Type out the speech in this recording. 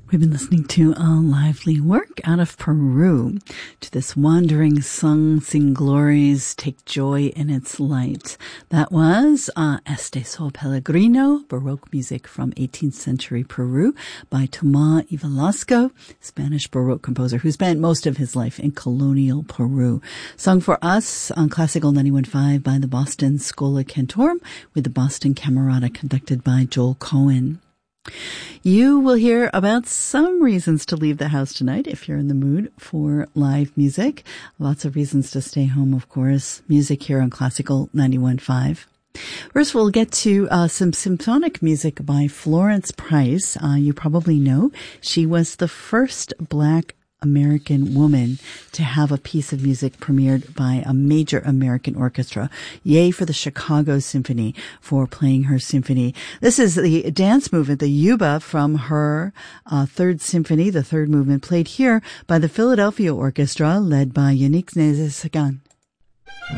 We've been listening to a lively work out of Peru, to this wandering song, sing glories, take joy in its light. That was Este Sol Pellegrino, Baroque music from 18th century Peru by Tomás y Velasco, Spanish Baroque composer who spent most of his life in colonial Peru. Sung for us on Classical 91.5 by the Boston Schola Cantorum with the Boston Camerata conducted by Joel Cohen. You will hear about some reasons to leave the house tonight if you're in the mood for live music. Lots of reasons to stay home, of course. Music here on Classical 91.5. First, we'll get to some symphonic music by Florence Price. You probably know she was the first Black American woman to have a piece of music premiered by a major American orchestra. Yay for the Chicago Symphony for playing her symphony. This is the dance movement, the Yuba from her third symphony, the third movement, played here by the Philadelphia Orchestra led by Yannick Nézet-Séguin.